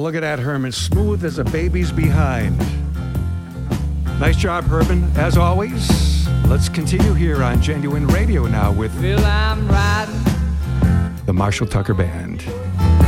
look at that, Herman. Smooth as a baby's behind. Nice job, Herman, as always. Let's continue here on Genuine Radio now with Well, I'm riding the Marshall Tucker Band.